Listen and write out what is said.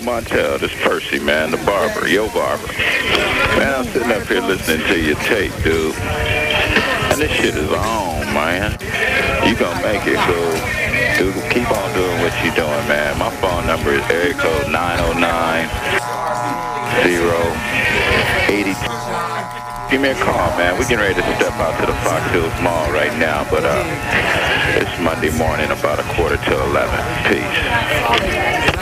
Montel, this Percy, man, the barber, your barber. Man, I'm sitting up here listening to your tape, dude. And this shit is on, man. You gonna make it, dude. Keep on doing what you're doing, man. My phone number is area code 909-082. Give me a call, man. We're getting ready to step out to the Fox Hills Mall right now, but it's Monday morning, about 11:15. Peace.